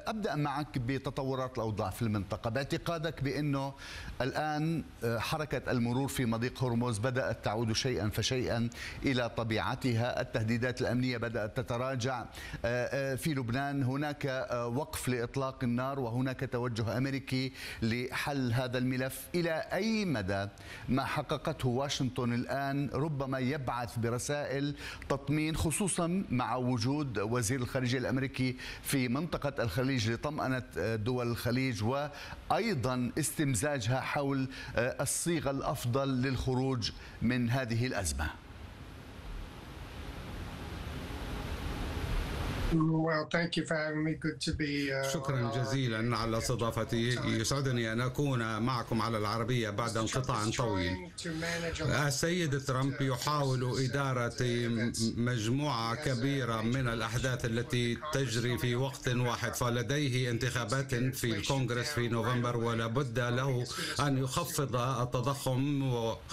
أبدأ معك بتطورات الأوضاع في المنطقة، باعتقادك بأنه الآن حركة المرور في مضيق هرمز بدأت تعود شيئا فشيئا إلى طبيعتها، التهديدات الأمنية بدأت تتراجع في لبنان، هناك وقف لإطلاق النار وهناك توجه أمريكي لحل هذا الملف. إلى أي مدى ما حققته واشنطن الآن ربما يبعث برسائل تطمين، خصوصا مع وجود وزير الخارجية الأمريكي في منطقة الخليج لطمأنة دول الخليج وأيضا استمزاجها حول الصيغة الأفضل للخروج من هذه الأزمة؟ شكرا جزيلا على استضافتي. يسعدني أن أكون معكم على العربية بعد انقطاع طويل. السيد ترامب يحاول إدارة مجموعة كبيرة من الأحداث التي تجري في وقت واحد، فلديه انتخابات في الكونغرس في نوفمبر ولا بد له أن يخفض التضخم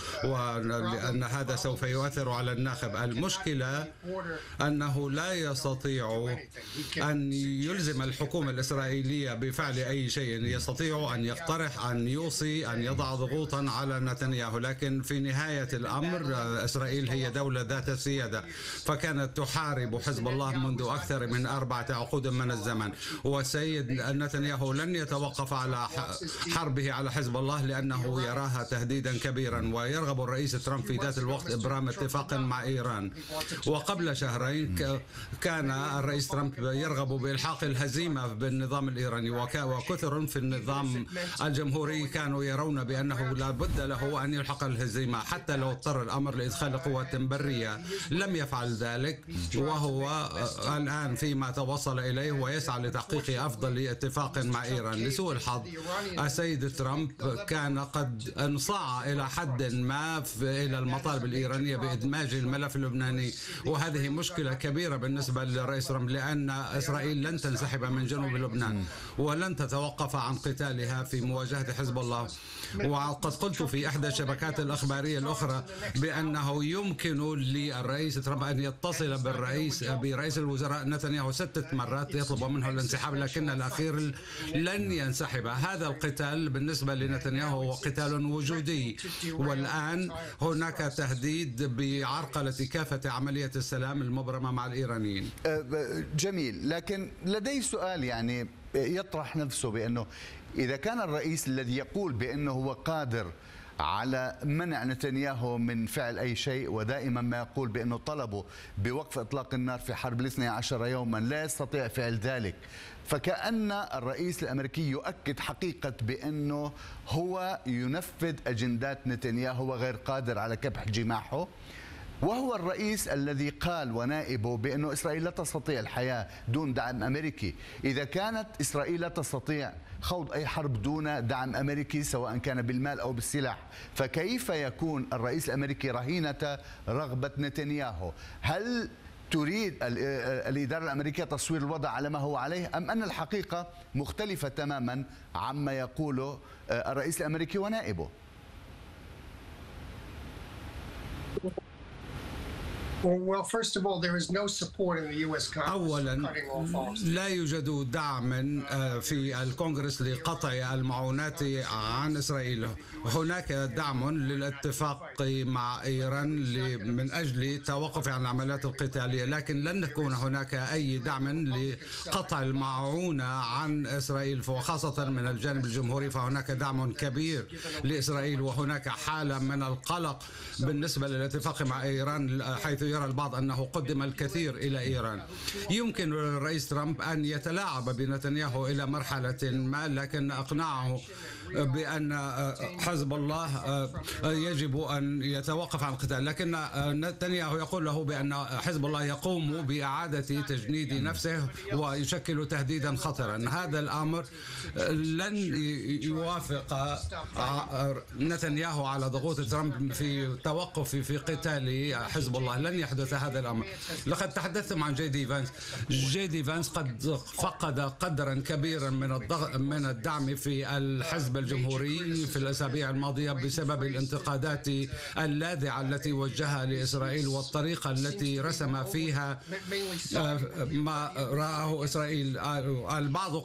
ولأن هذا سوف يؤثر على الناخب. المشكلة أنه لا يستطيع أن يلزم الحكومة الإسرائيلية بفعل أي شيء، يستطيع أن يقترح، أن يوصي، أن يضع ضغوطا على نتنياهو، لكن في نهاية الأمر إسرائيل هي دولة ذات سيادة، فكانت تحارب حزب الله منذ أكثر من 4 عقود من الزمن، والسيد نتنياهو لن يتوقف على حربه على حزب الله لأنه يراها تهديدا كبيرا، ويرغب الرئيس ترامب في ذات الوقت إبرام اتفاق مع إيران. وقبل شهرين كان الرئيس ترامب يرغب بإلحاق الهزيمة بالنظام الإيراني، وكثر في النظام الجمهوري كانوا يرون بأنه لا بد له أن يلحق الهزيمة حتى لو اضطر الأمر لإدخال قوات برية. لم يفعل ذلك، وهو الآن فيما توصل إليه ويسعى لتحقيق أفضل اتفاق مع إيران. لسوء الحظ السيد ترامب كان قد انصاع إلى حد ما إلى المطالب الإيرانية بإدماج الملف اللبناني، وهذه مشكلة كبيرة بالنسبة للرئيس ترامب، لأن إسرائيل لن تنسحب من جنوب لبنان ولن تتوقف عن قتالها في مواجهة حزب الله. وقد قلت في إحدى الشبكات الأخبارية الأخرى بأنه يمكن للرئيس ترامب أن يتصل برئيس الوزراء نتنياهو 6 مرات يطلب منه الانسحاب، لكن الأخير لن ينسحب. هذا القتال بالنسبة لنتنياهو هو قتال وجودي، والآن هناك تهديد بعرقلة كافة عملية السلام المبرمة مع الإيرانيين. جميل، لكن لدي سؤال يعني يطرح نفسه، بأنه إذا كان الرئيس الذي يقول بأنه هو قادر على منع نتنياهو من فعل أي شيء، ودائما ما يقول بأنه طلبه بوقف إطلاق النار في حرب 12 يوما لا يستطيع فعل ذلك، فكأن الرئيس الأمريكي يؤكد حقيقة بأنه هو ينفذ أجندات نتنياهو وغير قادر على كبح جماحه، وهو الرئيس الذي قال ونائبه بأنه إسرائيل لا تستطيع الحياة دون دعم أمريكي. إذا كانت إسرائيل لا تستطيع خوض أي حرب دون دعم أمريكي سواء كان بالمال أو بالسلاح، فكيف يكون الرئيس الأمريكي رهينة رغبة نتنياهو؟ هل تريد الإدارة الأمريكية تصوير الوضع على ما هو عليه، أم أن الحقيقة مختلفة تماما عما يقوله الرئيس الأمريكي ونائبه؟ أولا لا يوجد دعم في الكونغرس لقطع المعونات عن إسرائيل. هناك دعم للاتفاق مع إيران من أجل توقف عن العمليات القتالية، لكن لن يكون هناك أي دعم لقطع المعونة عن إسرائيل، وخاصة من الجانب الجمهوري فهناك دعم كبير لإسرائيل، وهناك حالة من القلق بالنسبة للاتفاق مع إيران، حيث يرى البعض أنه قدم الكثير إلى إيران. يمكن للرئيس ترامب أن يتلاعب بنتنياهو إلى مرحلة ما، لكن أقنعه بأن حزب الله يجب أن يتوقف عن القتال، لكن نتنياهو يقول له بأن حزب الله يقوم بإعادة تجنيد نفسه ويشكل تهديدا خطرا. هذا الأمر لن يوافق نتنياهو على ضغوط ترامب في توقف في قتال حزب الله، لن يحدث هذا الأمر. لقد تحدثت مع جي دي فانس قد فقد قدرا كبيرا من الدعم في الحزب الجمهوري في الأسابيع الماضية بسبب الانتقادات اللاذعة التي وجهها لإسرائيل والطريقة التي رسم فيها ما رآه إسرائيل. البعض